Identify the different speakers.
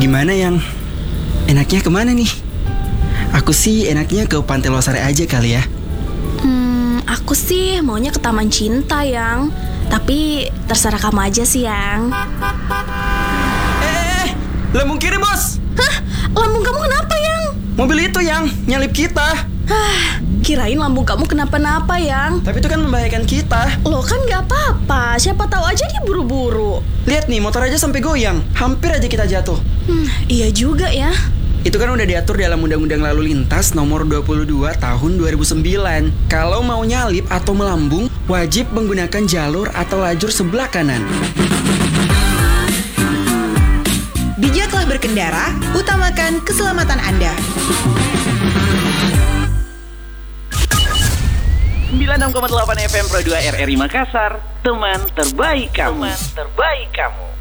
Speaker 1: Gimana yang enaknya kemana nih? Aku sih enaknya ke Pantai Losari aja kali ya.
Speaker 2: Aku sih maunya ke Taman Cinta, Yang. Tapi terserah kamu aja sih, Yang.
Speaker 1: Lambung kiri, bos.
Speaker 2: Hah? Lambung kamu kenapa, Yang?
Speaker 1: Mobil itu yang nyalip kita.
Speaker 2: Kirain lambung kamu kenapa-napa, Yang.
Speaker 1: Tapi itu kan membahayakan kita.
Speaker 2: Loh, kan gak apa-apa. Siapa tahu aja dia buru-buru.
Speaker 1: Lihat nih, motor aja sampai goyang. Hampir aja kita jatuh.
Speaker 2: Iya juga ya.
Speaker 1: Itu kan udah diatur dalam Undang-Undang Lalu Lintas nomor 22 tahun 2009. Kalau mau nyalip atau melambung, wajib menggunakan jalur atau lajur sebelah kanan.
Speaker 3: Bijaklah berkendara, utamakan keselamatan Anda.
Speaker 4: 96,8 FM Pro 2 RRI Makassar, teman terbaik kamu.